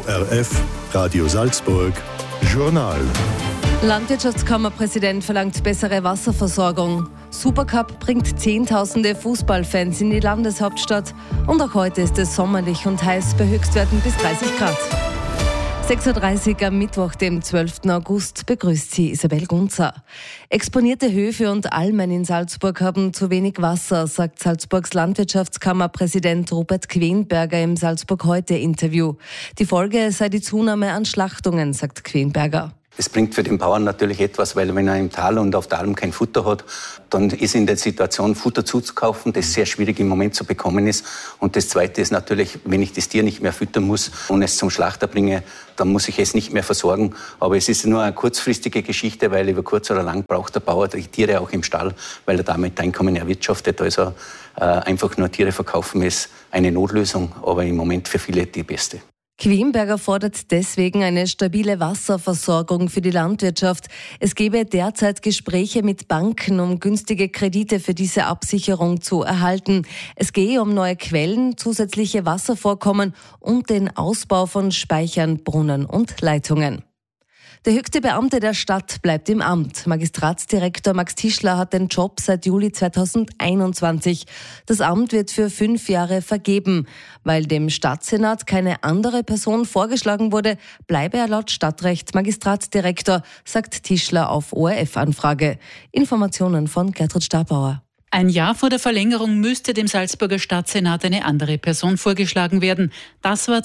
ORF Radio Salzburg Journal. Landwirtschaftskammerpräsident verlangt bessere Wasserversorgung. Supercup bringt Zehntausende Fußballfans in die Landeshauptstadt. Und auch heute ist es sommerlich und heiß bei Höchstwerten bis 30 Grad. 6.30 Uhr am Mittwoch, dem 12. August, begrüßt Sie Isabel Gunzer. Exponierte Höfe und Almen in Salzburg haben zu wenig Wasser, sagt Salzburgs Landwirtschaftskammerpräsident Robert Quenberger im Salzburg-Heute-Interview. Die Folge sei die Zunahme an Schlachtungen, sagt Quenberger. Es bringt für den Bauern natürlich etwas, weil wenn er im Tal und auf der Alm kein Futter hat, dann ist in der Situation, Futter zuzukaufen, das sehr schwierig im Moment zu bekommen ist. Und das Zweite ist natürlich, wenn ich das Tier nicht mehr füttern muss und es zum Schlachter bringe, dann muss ich es nicht mehr versorgen. Aber es ist nur eine kurzfristige Geschichte, weil über kurz oder lang braucht der Bauer die Tiere auch im Stall, weil er damit Einkommen erwirtschaftet. Also einfach nur Tiere verkaufen ist eine Notlösung, aber im Moment für viele die beste. Quenberger fordert deswegen eine stabile Wasserversorgung für die Landwirtschaft. Es gebe derzeit Gespräche mit Banken, um günstige Kredite für diese Absicherung zu erhalten. Es gehe um neue Quellen, zusätzliche Wasservorkommen und den Ausbau von Speichern, Brunnen und Leitungen. Der höchste Beamte der Stadt bleibt im Amt. Magistratsdirektor Max Tischler hat den Job seit Juli 2021. Das Amt wird für 5 Jahre vergeben. Weil dem Stadtsenat keine andere Person vorgeschlagen wurde, bleibe er laut Stadtrecht Magistratsdirektor, sagt Tischler auf ORF-Anfrage. Informationen von Gertrud Stabauer. Ein Jahr vor der Verlängerung müsste dem Salzburger Stadtsenat eine andere Person vorgeschlagen werden. Das war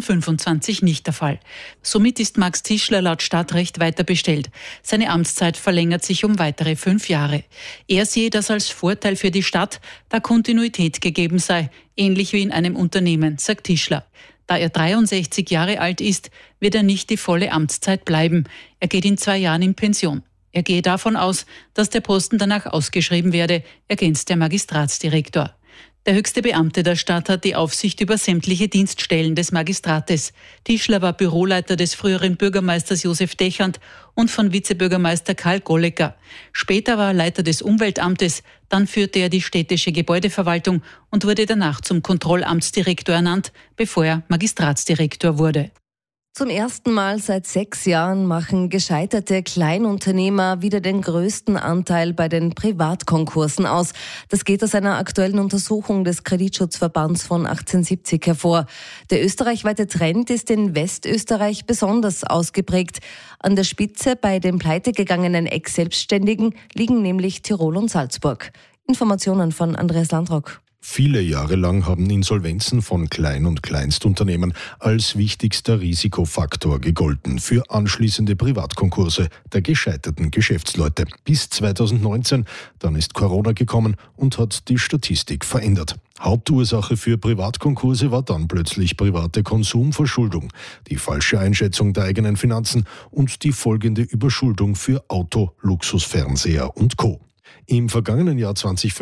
2025 nicht der Fall. Somit ist Max Tischler laut Stadtrecht weiter bestellt. Seine Amtszeit verlängert sich um weitere 5 Jahre. Er sehe das als Vorteil für die Stadt, da Kontinuität gegeben sei, ähnlich wie in einem Unternehmen, sagt Tischler. Da er 63 Jahre alt ist, wird er nicht die volle Amtszeit bleiben. Er geht in 2 Jahren in Pension. Er gehe davon aus, dass der Posten danach ausgeschrieben werde, ergänzt der Magistratsdirektor. Der höchste Beamte der Stadt hat die Aufsicht über sämtliche Dienststellen des Magistrates. Tischler war Büroleiter des früheren Bürgermeisters Josef Dechant und von Vizebürgermeister Karl Gollecker. Später war er Leiter des Umweltamtes, dann führte er die städtische Gebäudeverwaltung und wurde danach zum Kontrollamtsdirektor ernannt, bevor er Magistratsdirektor wurde. Zum ersten Mal seit 6 Jahren machen gescheiterte Kleinunternehmer wieder den größten Anteil bei den Privatkonkursen aus. Das geht aus einer aktuellen Untersuchung des Kreditschutzverbands von 1870 hervor. Der österreichweite Trend ist in Westösterreich besonders ausgeprägt. An der Spitze bei den pleitegegangenen Ex-Selbstständigen liegen nämlich Tirol und Salzburg. Informationen von Andreas Landrock. Viele Jahre lang haben Insolvenzen von Klein- und Kleinstunternehmen als wichtigster Risikofaktor gegolten für anschließende Privatkonkurse der gescheiterten Geschäftsleute. Bis 2019, dann ist Corona gekommen und hat die Statistik verändert. Hauptursache für Privatkonkurse war dann plötzlich private Konsumverschuldung, die falsche Einschätzung der eigenen Finanzen und die folgende Überschuldung für Auto, Luxusfernseher und Co. Im vergangenen Jahr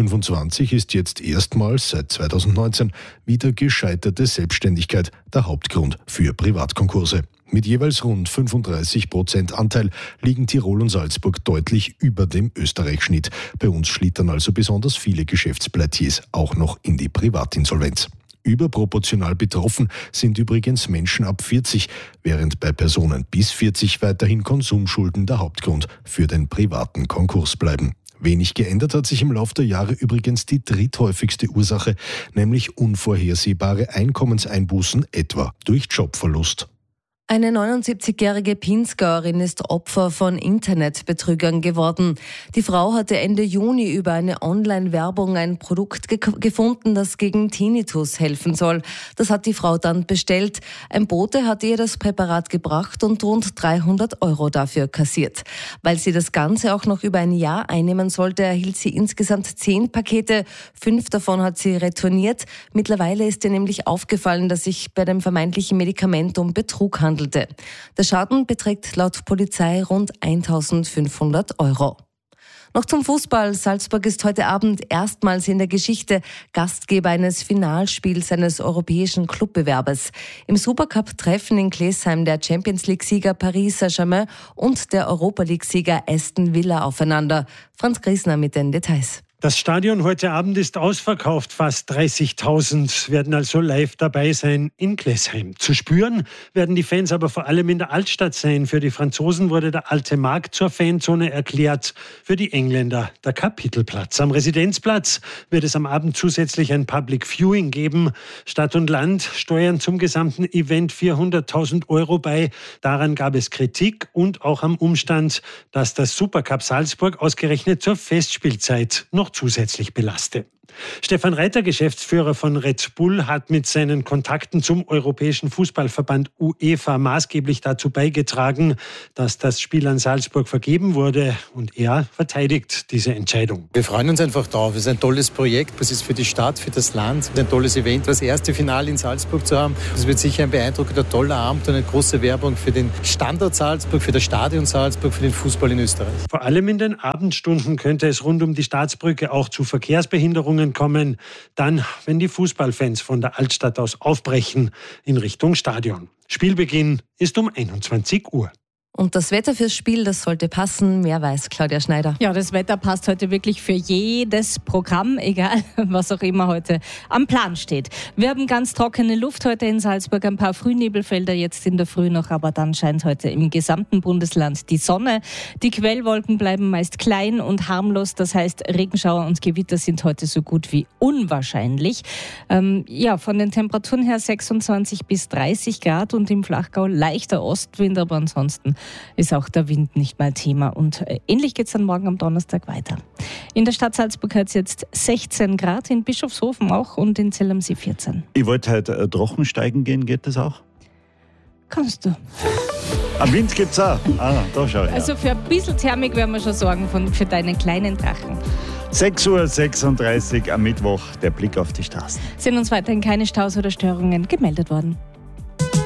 2025 ist jetzt erstmals seit 2019 wieder gescheiterte Selbstständigkeit der Hauptgrund für Privatkonkurse. Mit jeweils rund 35% Anteil liegen Tirol und Salzburg deutlich über dem Österreich-Schnitt. Bei uns schlittern also besonders viele Geschäftspleitiers auch noch in die Privatinsolvenz. Überproportional betroffen sind übrigens Menschen ab 40, während bei Personen bis 40 weiterhin Konsumschulden der Hauptgrund für den privaten Konkurs bleiben. Wenig geändert hat sich im Laufe der Jahre übrigens die dritthäufigste Ursache, nämlich unvorhersehbare Einkommenseinbußen, etwa durch Jobverlust. Eine 79-jährige Pinzgauerin ist Opfer von Internetbetrügern geworden. Die Frau hatte Ende Juni über eine Online-Werbung ein Produkt gefunden, das gegen Tinnitus helfen soll. Das hat die Frau dann bestellt. Ein Bote hat ihr das Präparat gebracht und rund 300 € dafür kassiert. Weil sie das Ganze auch noch über ein Jahr einnehmen sollte, erhielt sie insgesamt 10 Pakete. 5 davon hat sie retourniert. Mittlerweile ist ihr nämlich aufgefallen, dass sich bei dem vermeintlichen Medikament um Betrug handelt. Der Schaden beträgt laut Polizei rund 1.500 €. Noch zum Fußball. Salzburg ist heute Abend erstmals in der Geschichte Gastgeber eines Finalspiels eines europäischen Clubbewerbes. Im Supercup treffen in Klesheim der Champions-League-Sieger Paris Saint-Germain und der Europa-League-Sieger Aston Villa aufeinander. Franz Griesner mit den Details. Das Stadion heute Abend ist ausverkauft. Fast 30.000 werden also live dabei sein in Glesheim. Zu spüren werden die Fans aber vor allem in der Altstadt sein. Für die Franzosen wurde der Alte Markt zur Fanzone erklärt. Für die Engländer der Kapitelplatz. Am Residenzplatz wird es am Abend zusätzlich ein Public Viewing geben. Stadt und Land steuern zum gesamten Event 400.000 € bei. Daran gab es Kritik und auch am Umstand, dass das Supercup Salzburg ausgerechnet zur Festspielzeit noch zusätzlich belaste. Stefan Reiter, Geschäftsführer von Red Bull, hat mit seinen Kontakten zum Europäischen Fußballverband UEFA maßgeblich dazu beigetragen, dass das Spiel an Salzburg vergeben wurde. Und er verteidigt diese Entscheidung. Wir freuen uns einfach drauf. Es ist ein tolles Projekt. Es ist für die Stadt, für das Land ein tolles Event. Das erste Finale in Salzburg zu haben, das wird sicher ein beeindruckender, toller Abend und eine große Werbung für den Standort Salzburg, für das Stadion Salzburg, für den Fußball in Österreich. Vor allem in den Abendstunden könnte es rund um die Staatsbrücke auch zu Verkehrsbehinderungen kommen, dann, wenn die Fußballfans von der Altstadt aus aufbrechen in Richtung Stadion. Spielbeginn ist um 21 Uhr. Und das Wetter fürs Spiel, das sollte passen. Mehr weiß Claudia Schneider. Ja, das Wetter passt heute wirklich für jedes Programm, egal was auch immer heute am Plan steht. Wir haben ganz trockene Luft heute in Salzburg, ein paar Frühnebelfelder jetzt in der Früh noch, aber dann scheint heute im gesamten Bundesland die Sonne. Die Quellwolken bleiben meist klein und harmlos, das heißt Regenschauer und Gewitter sind heute so gut wie unwahrscheinlich. Von den Temperaturen her 26 bis 30 Grad und im Flachgau leichter Ostwind, aber ansonsten ist auch der Wind nicht mal Thema. Und ähnlich geht es dann morgen am Donnerstag weiter. In der Stadt Salzburg hat es jetzt 16 Grad, in Bischofshofen auch und in Zell am See 14. Ich wollte heute Drachensteigen gehen, geht das auch? Kannst du. Am Wind gibt es auch? Ah, da schau ich. Also für ein bisschen Thermik werden wir schon sorgen für deinen kleinen Drachen. 6:36 Uhr am Mittwoch, der Blick auf die Straßen. Sind uns weiterhin keine Staus oder Störungen gemeldet worden.